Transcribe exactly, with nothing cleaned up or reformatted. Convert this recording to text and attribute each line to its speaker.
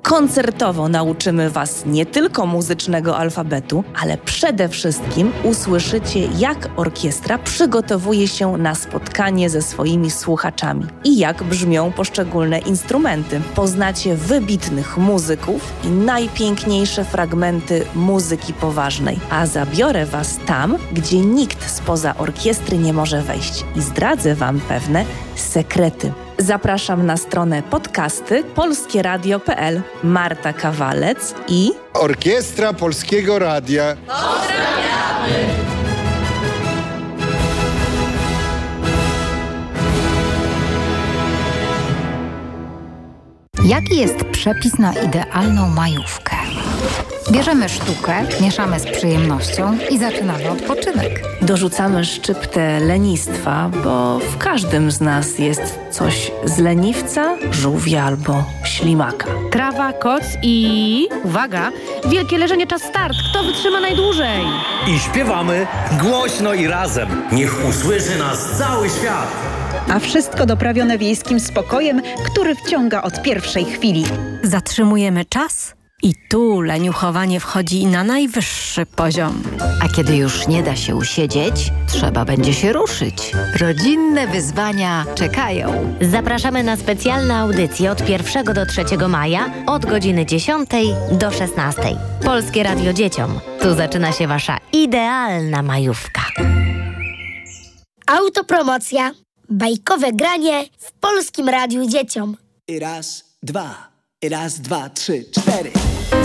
Speaker 1: Koncertowo nauczymy Was nie tylko muzycznego alfabetu, ale przede wszystkim usłyszycie, jak orkiestra przygotowuje się na spotkanie ze swoimi słuchaczami i jak brzmią poszczególne instrumenty. Poznacie wybitnych muzyków i najpiękniejsze fragmenty muzyki poważnej, a zabiorę Was tam, gdzie nikt spoza orkiestry nie może wejść i zdradzę Wam pewne sekrety. Zapraszam na stronę podcasty polskieradio kropka p l. Marta Kawalec i
Speaker 2: Orkiestra Polskiego Radia.
Speaker 1: Pozdrawiamy!
Speaker 3: Jaki jest przepis na idealną majówkę? Bierzemy sztukę, mieszamy z przyjemnością i zaczynamy odpoczynek.
Speaker 1: Dorzucamy szczyptę lenistwa, bo w każdym z nas jest coś z leniwca, żółwia albo ślimaka.
Speaker 4: Trawa, koc i... uwaga! Wielkie leżenie, czas start! Kto wytrzyma najdłużej?
Speaker 5: I śpiewamy głośno i razem. Niech usłyszy nas cały świat.
Speaker 6: A wszystko doprawione wiejskim spokojem, który wciąga od pierwszej chwili.
Speaker 7: Zatrzymujemy czas i tu leniuchowanie wchodzi na najwyższy poziom.
Speaker 8: A kiedy już nie da się usiedzieć, trzeba będzie się ruszyć. Rodzinne wyzwania czekają.
Speaker 9: Zapraszamy na specjalne audycje od pierwszego do trzeciego maja od godziny dziesiątej do szesnastej. Polskie Radio Dzieciom. Tu zaczyna się Wasza idealna majówka.
Speaker 10: Autopromocja. Bajkowe granie w Polskim Radiu Dzieciom.
Speaker 11: I raz, dwa, i raz, dwa, trzy, cztery.